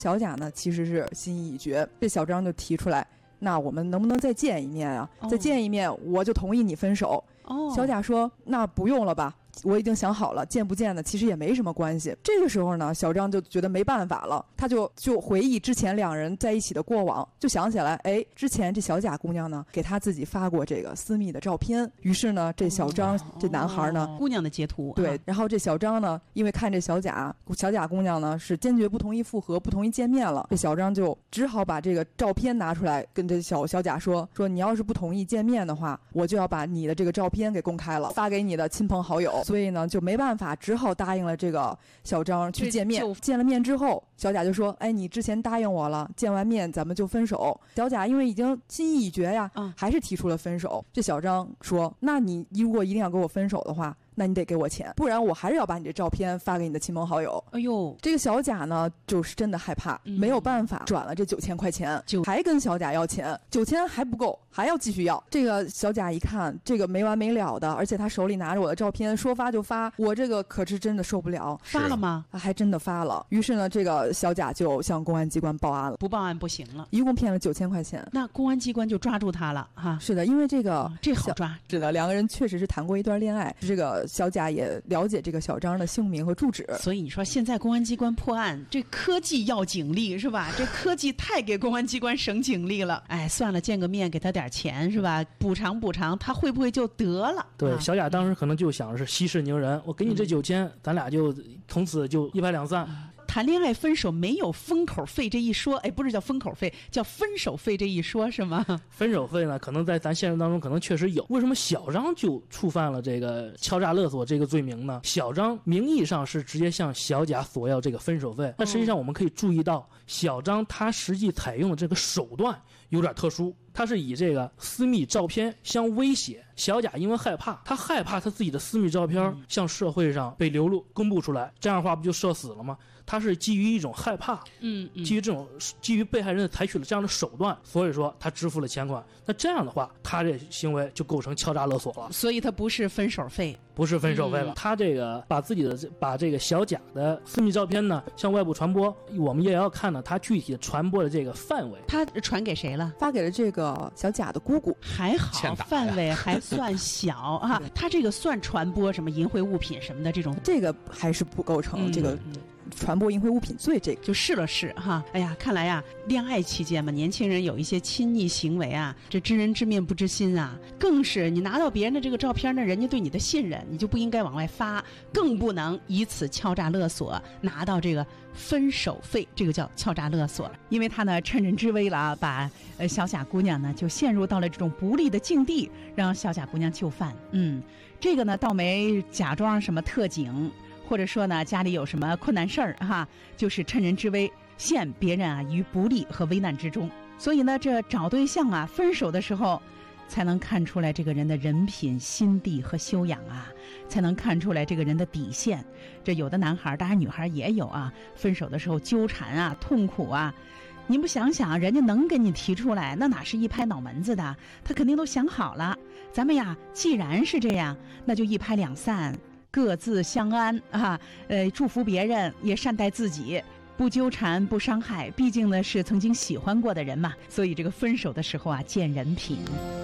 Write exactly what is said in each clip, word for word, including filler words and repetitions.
小贾呢其实是心意已决，这小张就提出来，那我们能不能再见一面啊？哦、再见一面我就同意你分手。哦，小贾说那不用了吧，我已经想好了，见不见呢其实也没什么关系。这个时候呢，小张就觉得没办法了，他就就回忆之前两人在一起的过往，就想起来，哎，之前这小贾姑娘呢给他自己发过这个私密的照片。于是呢，这小张、哦、这男孩呢， 姑娘的截图， 对，然后这小张呢，因为看这小贾小贾姑娘呢是坚决不同意复合，不同意见面了，这小张就只好把这个照片拿出来跟这小小贾说说，你要是不同意见面的话，我就要把你的这个照片给公开了，发给你的亲朋好友。所以呢就没办法，只好答应了这个小张去见面。见了面之后，小贾就说，哎，你之前答应我了，见完面咱们就分手。小贾因为已经心意已决呀、嗯、还是提出了分手。这小张说，那你如果一定要跟我分手的话，那你得给我钱，不然我还是要把你这照片发给你的亲朋好友。 哎呦， 这个小贾呢就是真的害怕、嗯、没有办法转了这九千块钱，就还跟小贾要钱，九千还不够，还要继续要。这个小贾一看这个没完没了的，而且他手里拿着我的照片，说发就发，我这个可是真的受不了。 发了吗？ 还真的发了。于是呢，这个小贾就向公安机关报案了。 不报案不行了， 一共骗了九千块钱。 那公安机关就抓住他了哈。 是的，因为这个、 哦、这好抓。 是的，两个人确实是谈过一段恋爱，这个小贾也了解这个小张的姓名和住址。 所以你说现在公安机关破案，这科技要警力是吧？这科技太给公安机关省警力了。哎，算了，见个面给他点钱是吧？补偿补偿，他会不会就得了？ 对， 啊、 小贾当时可能就想是息事宁人，我给你这九千、嗯，咱俩就从此就一拍两散。 嗯，谈恋爱分手没有封口费这一说，哎，不是叫封口费，叫分手费这一说是吗？ 分手费呢，可能在咱现实当中可能确实有。为什么小张就触犯了这个敲诈勒索这个罪名呢？小张名义上是直接向小贾索要这个分手费，但实际上我们可以注意到，小张他实际采用的这个手段有点特殊。他是以这个私密照片相威胁小贾，因为害怕，他害怕他自己的私密照片向社会上被流露公布出来，这样的话不就社死了吗？他是基于一种害怕， 嗯，嗯基于这种基于被害人采取了这样的手段，所以说他支付了钱款。那这样的话，他这行为就构成敲诈勒索了。 所以他不是分手费， 不是分手费了。嗯、他这个把自己的把这个小贾的私密照片呢向外部传播，我们也要看呢他具体的传播的这个范围。 他传给谁了？ 发给了这个小贾的姑姑。 还好范围还算小啊。他这个算传播什么淫秽物品什么的这种， 这个还是不构成这个。嗯嗯传播淫秽物品罪，这个就试了试哈。哎呀，看来呀，恋爱期间嘛，年轻人有一些亲昵行为啊，这知人知面不知心啊，更是你拿到别人的这个照片呢，人家对你的信任，你就不应该往外发，更不能以此敲诈勒索拿到这个分手费，这个叫敲诈勒索。因为他呢趁人之危了啊，把呃小贾姑娘呢就陷入到了这种不利的境地，让小贾姑娘就范。嗯，这个呢倒没假装什么特警。或者说呢，家里有什么困难事儿哈，就是趁人之危，陷别人啊于不利和危难之中。所以呢，这找对象啊，分手的时候，才能看出来这个人的人品、心地和修养啊，才能看出来这个人的底线。这有的男孩，当然女孩也有啊，分手的时候纠缠啊、痛苦啊，你不想想，人家能给你提出来，那哪是一拍脑门子的？他肯定都想好了。咱们呀，既然是这样，那就一拍两散。各自相安啊，呃，祝福别人，也善待自己，不纠缠，不伤害。毕竟呢，是曾经喜欢过的人嘛，所以这个分手的时候啊，见人品。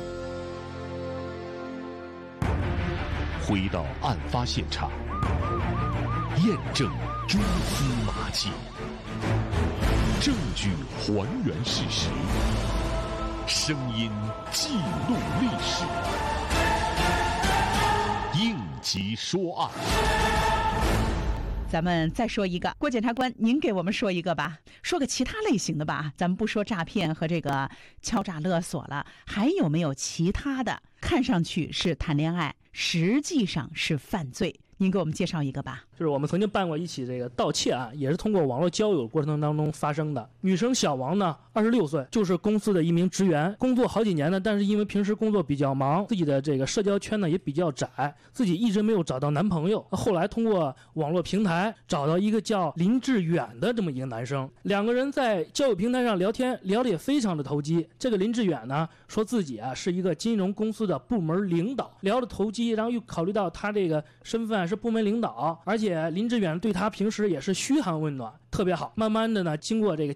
回到案发现场，验证蛛丝马迹，证据还原事实，声音记录历史。应急说案， 咱们再说一个，郭检察官，您给我们说一个吧，说个其他类型的吧，咱们不说诈骗和这个敲诈勒索了，还有没有其他的？看上去是谈恋爱，实际上是犯罪。您给我们介绍一个吧。 就是我们曾经办过一起这个盗窃案，也是通过网络交友过程当中发生的。女生小王呢，二十六岁，就是公司的一名职员，工作好几年呢，但是因为平时工作比较忙，自己的这个社交圈呢也比较窄，自己一直没有找到男朋友。后来通过网络平台找到一个叫林志远的这么一个男生，两个人在交友平台上聊天，聊得也非常的投机。这个林志远呢，说自己啊是一个金融公司的部门领导，聊得投机，然后又考虑到他这个身份是部门领导，而且且林志远对他平时也是嘘寒问暖，特别好。慢慢的呢，经过这个